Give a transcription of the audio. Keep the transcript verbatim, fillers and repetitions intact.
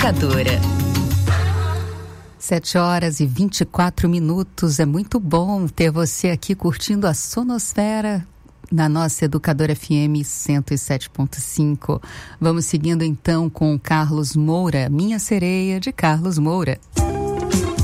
Educadora. Sete horas e vinte e quatro minutos. É muito bom ter você aqui curtindo a Sonosfera na nossa Educadora F M cento e sete ponto cinco. Vamos seguindo então com Carlos Moura, Minha Sereia, de Carlos Moura.